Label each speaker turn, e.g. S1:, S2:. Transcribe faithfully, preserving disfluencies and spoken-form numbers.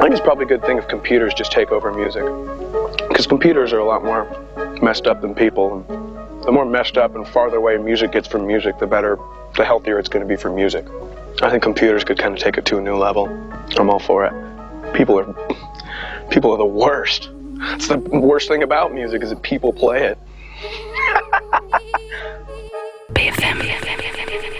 S1: think it's probably a good thing if computers just take over music, because computers are a lot more messed up than people. And the more messed up and farther away music gets from music, the better, the healthier it's going to be for music. I think computers could kind of take it to a new level. I'm all for it. People are, people are the worst. It's the worst thing about music is that people play it.
S2: B F M.